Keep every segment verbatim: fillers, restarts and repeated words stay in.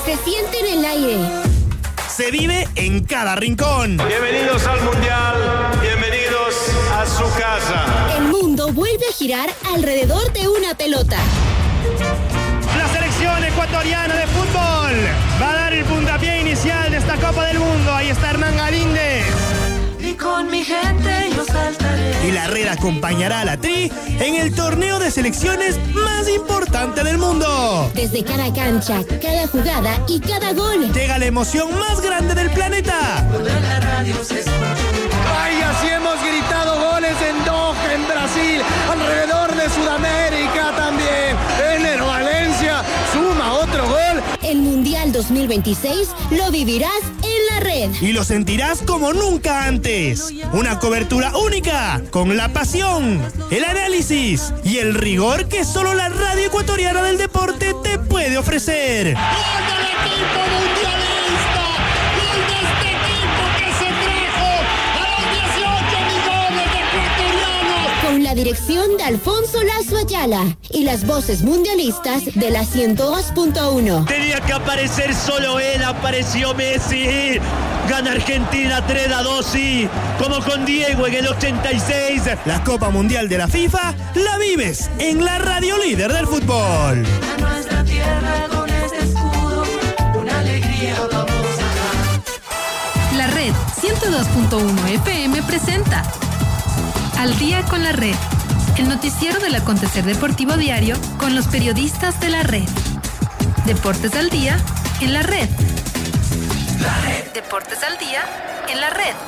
Se siente en el aire. Se vive en cada rincón. Bienvenidos al Mundial, bienvenidos a su casa. El mundo vuelve a girar alrededor de una pelota. La selección ecuatoriana de fútbol va a dar el puntapié inicial de esta Copa del Mundo. Ahí está Hernán Galíndez. Y con mi gente yo saltaré. Y la red acompañará a la Tri en el torneo de selecciones más importante del mundo. Desde cada cancha, cada jugada y cada gol, llega la emoción más grande del planeta. En la radio se escucha. Ay, así hemos gritado goles en Doha, en Brasil, alrededor de Sudamérica también. Ener Valencia suma otro gol. El Mundial dos mil veintiséis lo vivirás en la red. Y lo sentirás como nunca antes. Una cobertura única, con la pasión, el análisis y el rigor que solo la radio ecuatoriana del deporte te puede ofrecer. ¡Gol del equipo mundialista! ¡Gol de este equipo que se trajo a los dieciocho millones de ecuatorianos! Con la dirección de Alfonso Lazo Ayala y las voces mundialistas de la ciento dos punto uno. Tenía que aparecer solo él, apareció Messi. Gana Argentina tres a dos, sí, como con Diego en el ochenta y seis. La Copa Mundial de la FIFA la vives en la radio líder del fútbol. A nuestra tierra con este escudo, una alegría vamos a dar. La Red ciento dos punto uno F M presenta Al Día con la Red, el noticiero del acontecer deportivo diario con los periodistas de la Red. Deportes al día en la Red. La red. Deportes al día en la Red.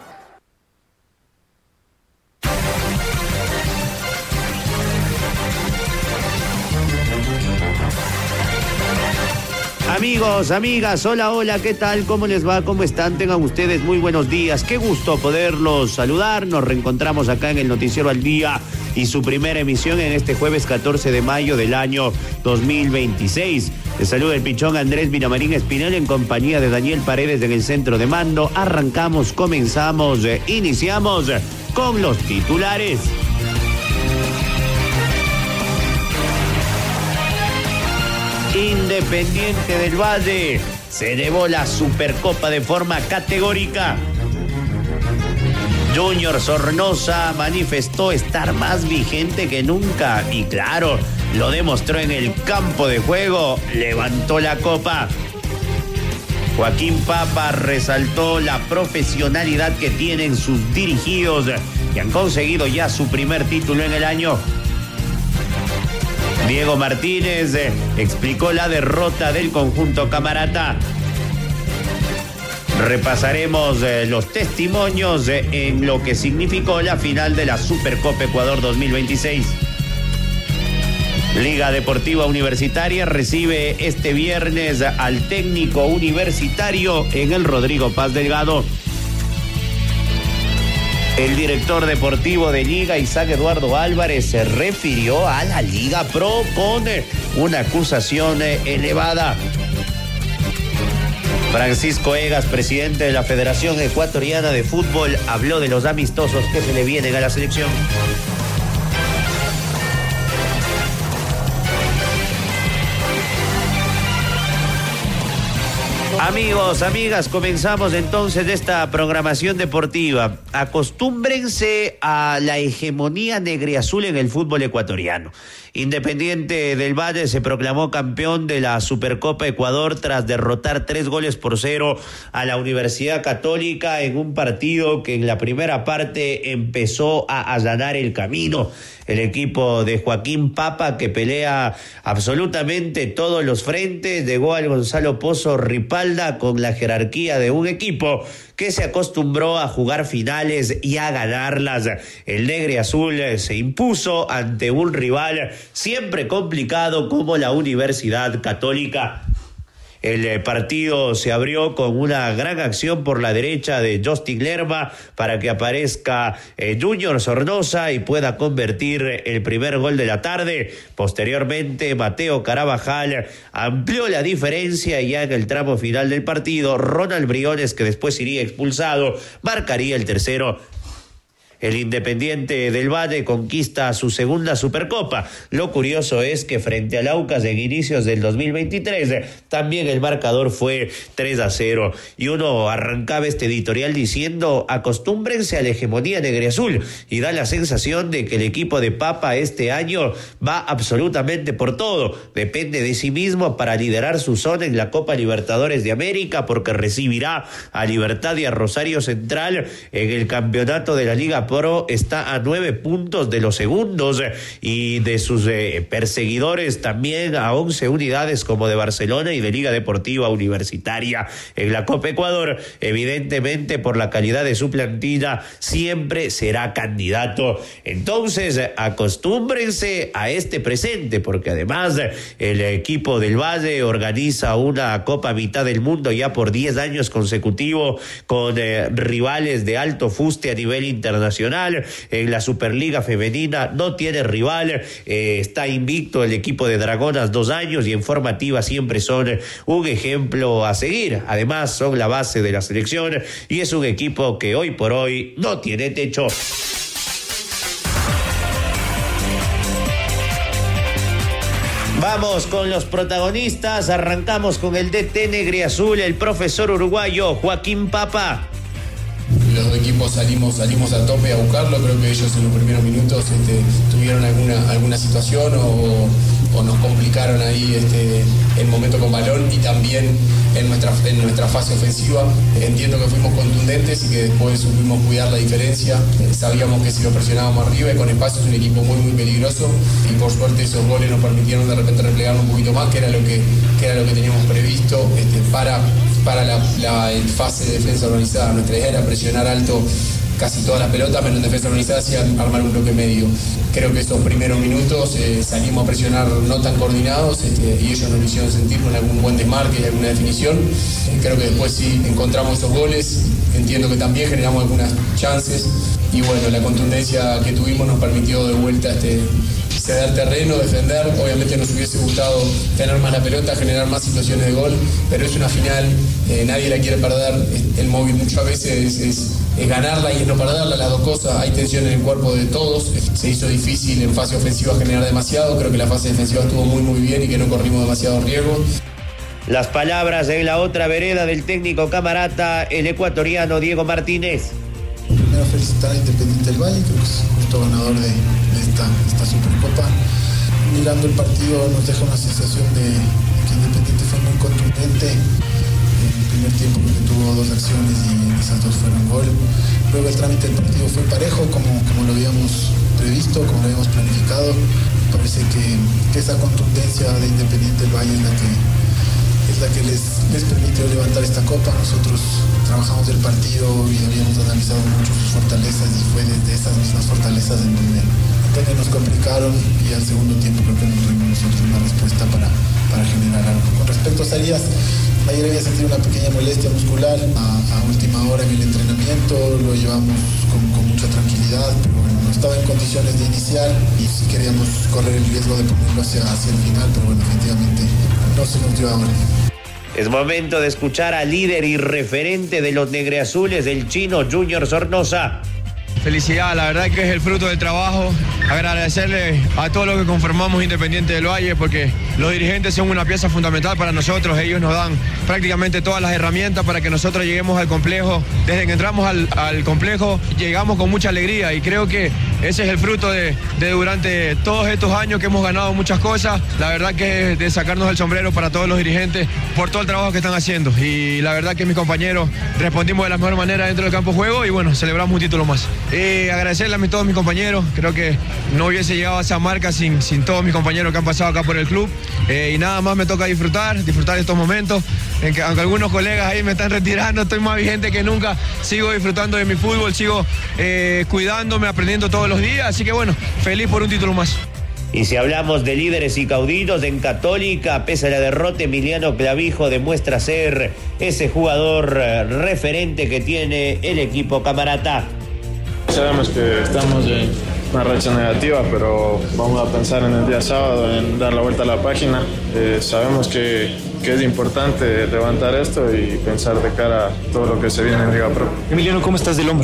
Amigos, amigas, hola, hola, ¿qué tal? ¿Cómo les va? ¿Cómo están? Tengan ustedes muy buenos días. Qué gusto poderlos saludar. Nos reencontramos acá en el Noticiero al Día y su primera emisión en este jueves catorce de mayo del año dos mil veintiséis. Les saluda el pichón Andrés Vinamarín Espinel en compañía de Daniel Paredes en el centro de mando. Arrancamos, comenzamos, eh, iniciamos eh, con los titulares. Independiente del Valle se llevó la Supercopa de forma categórica. Junior Sornosa manifestó estar más vigente que nunca y claro, lo demostró en el campo de juego, levantó la copa. Joaquín Papa resaltó la profesionalidad que tienen sus dirigidos que han conseguido ya su primer título en el año. Diego Martínez eh, explicó la derrota del conjunto camarata. Repasaremos eh, los testimonios eh, en lo que significó la final de la Supercopa Ecuador dos mil veintiséis. Liga Deportiva Universitaria recibe este viernes al técnico universitario en el Rodrigo Paz Delgado. El director deportivo de Liga, Isaac Eduardo Álvarez, se refirió a la Liga Pro con una acusación elevada. Francisco Egas, presidente de la Federación Ecuatoriana de Fútbol, habló de los amistosos que se le vienen a la selección. Amigos, amigas, comenzamos entonces esta programación deportiva. Acostúmbrense a la hegemonía negriazul en el fútbol ecuatoriano. Independiente del Valle se proclamó campeón de la Supercopa Ecuador tras derrotar tres goles por cero a la Universidad Católica en un partido que en la primera parte empezó a allanar el camino. El equipo de Joaquín Papa, que pelea absolutamente todos los frentes, llegó al Gonzalo Pozo Ripalda con la jerarquía de un equipo que se acostumbró a jugar finales y a ganarlas. El negriazul se impuso ante un rival siempre complicado como la Universidad Católica. El partido se abrió con una gran acción por la derecha de Justin Lerma para que aparezca eh, Junior Sornosa y pueda convertir el primer gol de la tarde. Posteriormente, Mateo Carabajal amplió la diferencia y ya en el tramo final del partido, Ronald Briones, que después iría expulsado, marcaría el tercero. el Independiente del Valle conquista su segunda Supercopa. Lo curioso es que frente al Aucas en inicios del dos mil veintitrés, también el marcador fue tres a cero. Y uno arrancaba este editorial diciendo: acostúmbrense a la hegemonía negriazul, y da la sensación de que el equipo de Papa este año va absolutamente por todo. Depende de sí mismo para liderar su zona en la Copa Libertadores de América, porque recibirá a Libertad y a Rosario Central en el campeonato de la Liga Pro. Está a nueve puntos de los segundos y de sus eh, perseguidores también a once unidades, como de Barcelona y de Liga Deportiva Universitaria. En la Copa Ecuador, evidentemente por la calidad de su plantilla, siempre será candidato. Entonces, acostúmbrense a este presente, porque además el equipo del Valle organiza una Copa Mitad del Mundo ya por diez años consecutivos, con eh, rivales de alto fuste a nivel internacional. En la Superliga Femenina no tiene rival, eh, está invicto el equipo de Dragonas dos años, y en formativa siempre son un ejemplo a seguir. Además son la base de la selección, y es un equipo que hoy por hoy no tiene techo. Vamos con los protagonistas. Arrancamos con el D T negriazul, el profesor uruguayo Joaquín Papa. Los dos equipos salimos salimos a tope a buscarlo. Creo que ellos en los primeros minutos este, tuvieron alguna alguna situación o, o nos complicaron ahí este, el momento con balón, y también en nuestra, en nuestra fase ofensiva. Entiendo que fuimos contundentes y que después supimos cuidar la diferencia. Sabíamos que si lo presionábamos arriba y con espacio es un equipo muy muy peligroso, y por suerte esos goles nos permitieron de repente replegarnos un poquito más, que era lo que, que, era lo que teníamos previsto este, para, para la, la fase de defensa organizada. Nuestra idea era presionar alto casi todas las pelotas, pero en defensa organizada sí armar un bloque medio. Creo que esos primeros minutos eh, salimos a presionar no tan coordinados este, y ellos nos lo hicieron sentir con algún buen desmarque y alguna definición. Eh, creo que después sí encontramos esos goles. Entiendo que también generamos algunas chances, y bueno, la contundencia que tuvimos nos permitió de vuelta este, ceder terreno, defender. Obviamente nos hubiese gustado tener más la pelota, generar más situaciones de gol, pero es una final, eh, nadie la quiere perder. El móvil muchas veces es, es, es ganarla y es no perderla, las dos cosas. Hay tensión en el cuerpo de todos. Se hizo difícil en fase ofensiva generar demasiado. Creo que la fase defensiva estuvo muy muy bien y que no corrimos demasiados riesgos. Las palabras en la otra vereda del técnico Camarata, el ecuatoriano Diego Martínez. Primero felicitar a Independiente del Valle, creo que es justo ganador de, de esta, esta Supercopa. Mirando el partido nos deja una sensación de que Independiente fue muy contundente. En el primer tiempo creo que tuvo dos acciones y esas dos fueron gol. Luego el trámite del partido fue parejo, como, como lo habíamos previsto, como lo habíamos planificado. Me parece que, que esa contundencia de Independiente del Valle es la que es la que les, les permitió levantar esta copa. Nosotros trabajamos el partido y habíamos analizado mucho sus fortalezas, y fue desde esas mismas fortalezas en donde, donde nos complicaron, y al segundo tiempo creo que no tuvimos nosotros una respuesta para, para generar algo. Con respecto a Salinas, ayer había sentido una pequeña molestia muscular a, a última hora en el entrenamiento, lo llevamos con, con mucha tranquilidad, pero bueno, no estaba en condiciones de iniciar y sí queríamos correr el riesgo de ponerlo hacia, hacia el final, pero bueno, efectivamente no se nos dio ahora. Es momento de escuchar al líder y referente de los negreazules, el chino Junior Sornosa. Felicidad, la verdad que es el fruto del trabajo. Agradecerle a todos los que conformamos Independiente del Valle, porque los dirigentes son una pieza fundamental para nosotros. Ellos nos dan prácticamente todas las herramientas para que nosotros lleguemos al complejo. Desde que entramos al, al complejo llegamos con mucha alegría, y creo que ese es el fruto de, de durante todos estos años que hemos ganado muchas cosas. La verdad que es de sacarnos el sombrero para todos los dirigentes por todo el trabajo que están haciendo, y la verdad que mis compañeros respondimos de la mejor manera dentro del campo de juego, y bueno, celebramos un título más. Eh, agradecerle a todos mis compañeros. Creo que no hubiese llegado a esa marca sin, sin todos mis compañeros que han pasado acá por el club, eh, y nada más me toca disfrutar, disfrutar de estos momentos, en que aunque algunos colegas ahí me están retirando, estoy más vigente que nunca, sigo disfrutando de mi fútbol, sigo eh, cuidándome, aprendiendo todos los días, así que bueno, feliz por un título más. Y si hablamos de líderes y caudillos en Católica, pese a la derrota, Emiliano Clavijo demuestra ser ese jugador eh, referente que tiene el equipo Camarata. Sabemos que estamos en una racha negativa, pero vamos a pensar en el día sábado, en dar la vuelta a la página. Eh, sabemos que, que es importante levantar esto y pensar de cara a todo lo que se viene en Liga Pro. Emiliano, ¿cómo estás del hombro?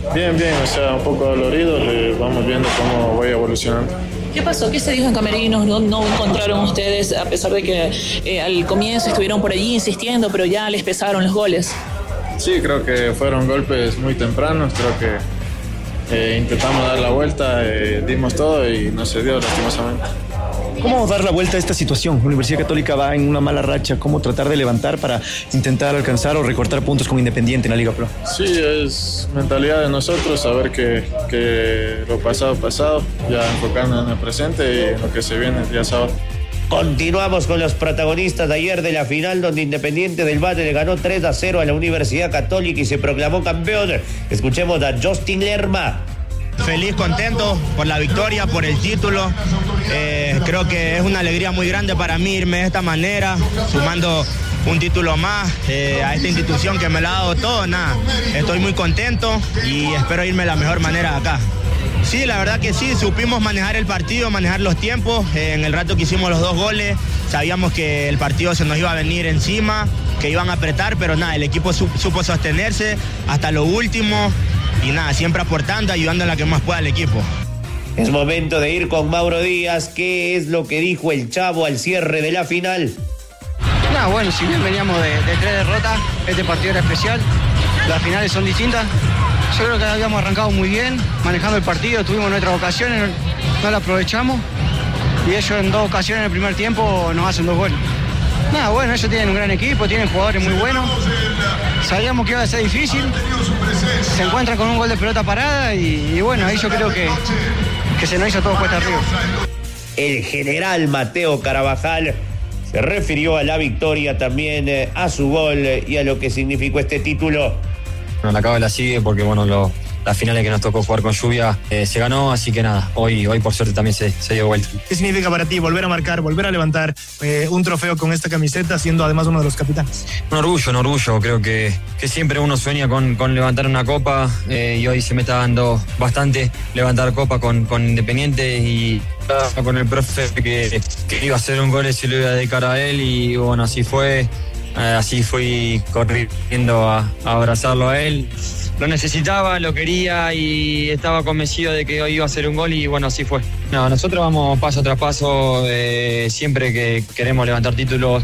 Bien, bien, o sea, un poco dolorido, eh, vamos viendo cómo voy evolucionando. ¿Qué pasó? ¿Qué se dijo en camerinos? ¿No, no encontraron ustedes, a pesar de que eh, al comienzo estuvieron por allí insistiendo, pero ya les pesaron los goles? Sí, creo que fueron golpes muy tempranos, creo que eh, intentamos dar la vuelta, eh, dimos todo y no se dio lastimosamente. ¿Cómo dar la vuelta a esta situación? Universidad Católica va en una mala racha. ¿Cómo tratar de levantar para intentar alcanzar o recortar puntos con Independiente en la Liga Pro? Sí, es mentalidad de nosotros, saber que, que lo pasado, pasado, ya enfocarnos en el presente y en lo que se viene el día sábado. Continuamos con los protagonistas de ayer de la final, donde Independiente del Valle le ganó tres a cero a la Universidad Católica y se proclamó campeón. Escuchemos a Justin Lerma. Feliz, contento por la victoria, por el título. Eh, creo que es una alegría muy grande para mí irme de esta manera, sumando un título más eh, a esta institución que me lo ha dado todo. Nada, estoy muy contento y espero irme de la mejor manera de acá. Sí, la verdad que sí, supimos manejar el partido, manejar los tiempos. Eh, en el rato que hicimos los dos goles, sabíamos que el partido se nos iba a venir encima, que iban a apretar, pero nada, el equipo su, supo sostenerse hasta lo último. Y nada, siempre aportando, ayudando a la que más pueda al equipo. Es momento de ir con Mauro Díaz. ¿Qué es lo que dijo el Chavo al cierre de la final? Nada, bueno, si bien veníamos de, de tres derrotas, este partido era especial. Las finales son distintas. Yo creo que habíamos arrancado muy bien, manejando el partido. Tuvimos nuestras ocasiones, no, no las aprovechamos. Y ellos en dos ocasiones en el primer tiempo nos hacen dos goles. Nada, bueno, ellos tienen un gran equipo, tienen jugadores muy buenos. Sabíamos que iba a ser difícil. Se encuentran con un gol de pelota parada y, y bueno, ahí yo creo que, que se nos hizo todo cuesta arriba. El general Mateo Carabajal se refirió a la victoria, también eh, a su gol y a lo que significó este título. Bueno, la cábala sigue porque bueno, lo, las finales que nos tocó jugar con lluvia eh, se ganó, así que nada, hoy, hoy por suerte también se, se dio vuelta. ¿Qué significa para ti volver a marcar, volver a levantar eh, un trofeo con esta camiseta, siendo además uno de los capitanes? Un orgullo, un orgullo, creo que, que siempre uno sueña con, con levantar una copa eh, y hoy se me está dando bastante levantar copa con, con Independiente y con el profe que, que iba a hacer un gol y se lo iba a dedicar a él y bueno, así fue. Así fui corriendo a, a abrazarlo a él. Lo necesitaba, lo quería y estaba convencido de que hoy iba a ser un gol y bueno, así fue. No, nosotros vamos paso tras paso, eh, siempre que queremos levantar títulos,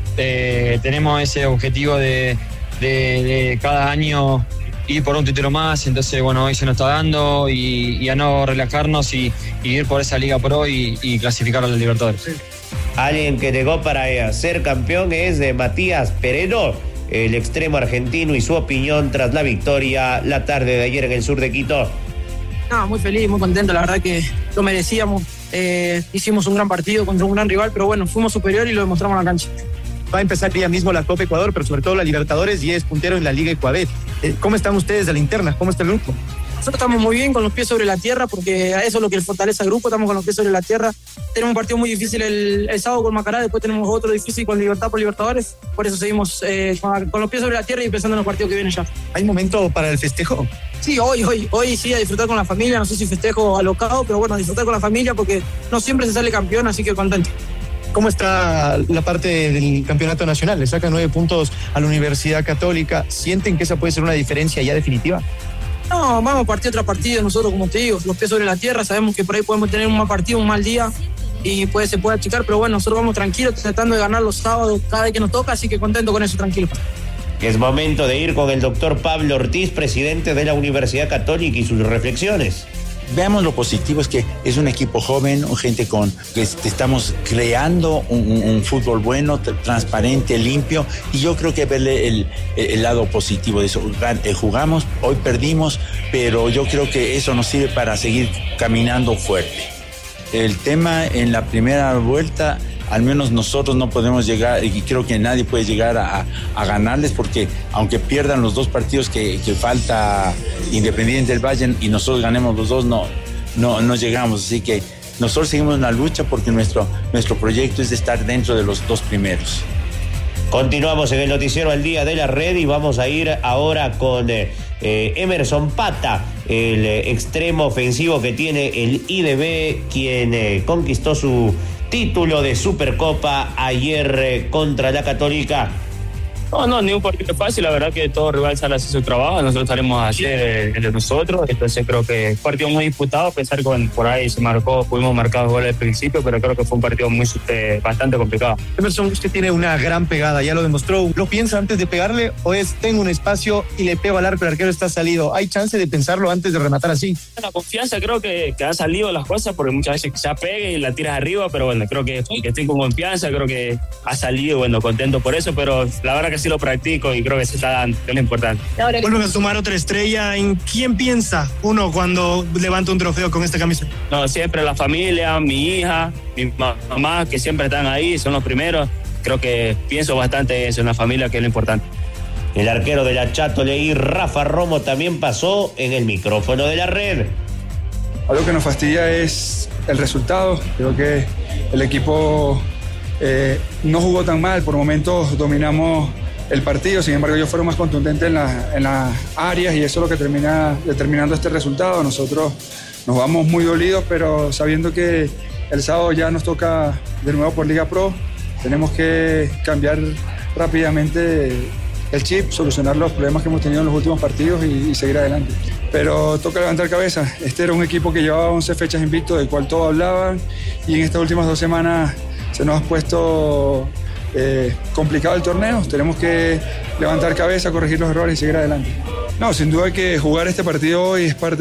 eh, tenemos ese objetivo de, de, de cada año ir por un título más, entonces bueno, hoy se nos está dando y, y a no relajarnos y, y ir por esa Liga Pro y, y clasificar a los Libertadores. Sí. Alguien que llegó para ser campeón es de Matías Pereno, el extremo argentino, y su opinión tras la victoria la tarde de ayer en el sur de Quito. No, muy feliz, muy contento, la verdad que lo merecíamos. Eh, hicimos un gran partido contra un gran rival, pero bueno, fuimos superior y lo demostramos en la cancha. Va a empezar día mismo la Copa Ecuador, pero sobre todo la Libertadores y es puntero en la Liga Ecuador. Eh, ¿Cómo están ustedes de la interna? ¿Cómo está el grupo? Nosotros estamos muy bien, con los pies sobre la tierra, porque eso es lo que fortalece al grupo, estamos con los pies sobre la tierra. Tenemos un partido muy difícil el, el sábado con Macará, después tenemos otro difícil con Libertad por Libertadores, por eso seguimos eh, con, con los pies sobre la tierra y pensando en los partidos que vienen ya. ¿Hay momento para el festejo? Sí, hoy, hoy, hoy sí, a disfrutar con la familia, no sé si festejo alocado, pero bueno, a disfrutar con la familia porque no siempre se sale campeón, así que contento. ¿Cómo está la parte del campeonato nacional? Le sacan nueve puntos a la Universidad Católica. ¿Sienten que esa puede ser una diferencia ya definitiva? No, vamos partido tras partido, nosotros como te digo, los pies sobre la tierra, sabemos que por ahí podemos tener un mal partido, un mal día y puede, se puede achicar, pero bueno, nosotros vamos tranquilos, tratando de ganar los sábados cada vez que nos toca, así que contento con eso, tranquilo. Es momento de ir con el doctor Pablo Ortiz, presidente de la Universidad Católica, y sus reflexiones. Veamos lo positivo, es que es un equipo joven, gente con que estamos creando un, un, un fútbol bueno, transparente, limpio, y yo creo que verle el, el lado positivo de eso. Jugamos, hoy perdimos, pero yo creo que eso nos sirve para seguir caminando fuerte. El tema en la primera vuelta, al menos nosotros no podemos llegar, y creo que nadie puede llegar a, a ganarles, porque aunque pierdan los dos partidos que, que falta Independiente del Valle y nosotros ganemos los dos, no, no, no llegamos. Así que nosotros seguimos en la lucha porque nuestro, nuestro proyecto es de estar dentro de los dos primeros. Continuamos en el noticiero al día de la red y vamos a ir ahora con eh, Emerson Pata, el eh, extremo ofensivo que tiene el I D B, quien eh, conquistó su título de Supercopa ayer eh, contra la Católica. No, no, ni un partido fácil, la verdad que todo rival sale a hacer su trabajo, nosotros salimos a hacer el de nosotros, entonces creo que un partido muy disputado, a pesar que bueno, por ahí se marcó, pudimos marcar goles al principio, pero creo que fue un partido muy eh, bastante complicado. Emerson, usted tiene una gran pegada, ya lo demostró. ¿Lo piensa antes de pegarle o es tengo un espacio y le pego al arco, el arquero está salido? ¿Hay chance de pensarlo antes de rematar así? La confianza creo que, que han salido las cosas, porque muchas veces ya pegue y la tiras arriba, pero bueno, creo que, que estoy con confianza, creo que ha salido, bueno, contento por eso, pero la verdad que sí lo practico y creo que se está dando, que es lo importante. Vuelven a sumar otra estrella. ¿En quién piensa uno cuando levanta un trofeo con esta camiseta? No, siempre la familia, mi hija, mi mamá, que siempre están ahí, son los primeros. Creo que pienso bastante en eso, en la familia, que es lo importante. El arquero de la Chato Leí, Rafa Romo, también pasó en el micrófono de la Red. Algo que nos fastidia es el resultado. Creo que el equipo eh, no jugó tan mal, por momentos dominamos el partido, sin embargo ellos fueron más contundentes en, la, en las áreas y eso es lo que termina determinando este resultado. Nosotros nos vamos muy dolidos, pero sabiendo que el sábado ya nos toca de nuevo por Liga Pro, tenemos que cambiar rápidamente el chip, solucionar los problemas que hemos tenido en los últimos partidos y, y seguir adelante. Pero toca levantar cabeza. Este era un equipo que llevaba once fechas invicto, del cual todos hablaban, y en estas últimas dos semanas se nos ha puesto eh, complicado el torneo. Tenemos que levantar cabeza, corregir los errores y seguir adelante. No, sin duda que jugar este partido hoy es parte